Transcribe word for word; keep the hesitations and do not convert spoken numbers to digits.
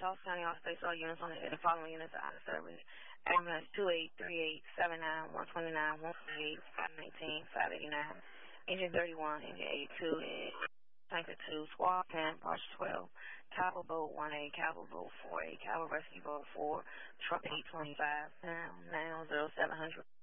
Charles County all states all units on the, the following units are out of service. Ambulance two eight three eight seven nine one two nine one forty-eight five nineteen five eighty-nine. Engine thirty-one, engine eighty-two, and tanker two, squad ten, March twelve, Cavalry boat one A, Cavalry boat four A, Cavalry rescue boat four, truck eight twenty-five, now nine zero seven hundred.